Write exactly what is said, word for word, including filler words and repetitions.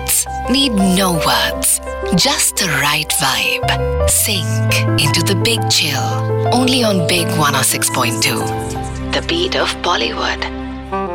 nights need no words, just the right vibe. Sink into the big chill, only on Big one oh six point two. The beat of Bollywood.